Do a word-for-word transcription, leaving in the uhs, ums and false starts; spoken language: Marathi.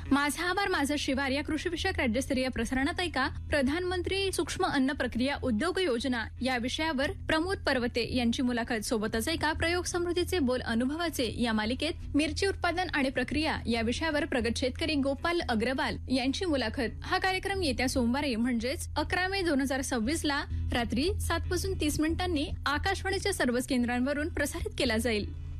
माझा आभार माझा शिवार या कृषी विषयक राज्यस्तरीय प्रसारणात ऐका प्रधानमंत्री सूक्ष्म अन्न प्रक्रिया उद्योग योजना या विषयावर प्रमोद पर्वते यांची मुलाखत. सोबतच ऐका प्रयोग समृद्धीचे बोल अनुभवाचे या मालिकेत मिरची उत्पादन आणि प्रक्रिया या विषयावर प्रगत शेतकरी गोपाल अग्रवाल यांची मुलाखत. हा कार्यक्रम येत्या सोमवारी म्हणजेच अकरा मे दोन हजार सव्वीस ला रात्री सात वाजून तीस मिनिटांनी आकाशवाणीच्या सर्वच केंद्रांवरून प्रसारित केला जाईल.